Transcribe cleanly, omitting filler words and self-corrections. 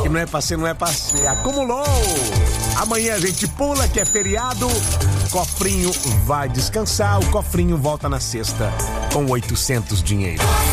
não é pra ser, não é pra ser. Acumulou. Amanhã a gente pula, que é feriado. Cofrinho vai descansar. O cofrinho volta na sexta com 800 dinheiro.